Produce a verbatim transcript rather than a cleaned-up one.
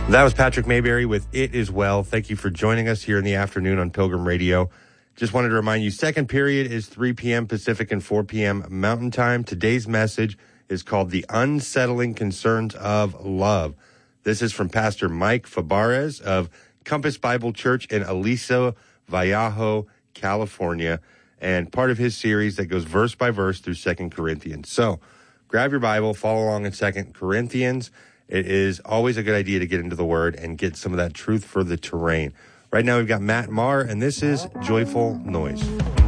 That was Patrick Mayberry with It Is Well. Thank you for joining us here in the afternoon on Pilgrim Radio. Just wanted to remind you, second period is three p.m. Pacific and four p.m. Mountain Time. Today's message is called The Unsettling Concerns of Love. This is from Pastor Mike Fabarez of Compass Bible Church in Aliso, Vallejo, California, and part of his series that goes verse by verse through Second Corinthians. So grab your Bible, follow along in Second Corinthians. It is always a good idea to get into the Word and get some of that truth for the terrain. Right now we've got Matt Maher, and this is Joyful Noise.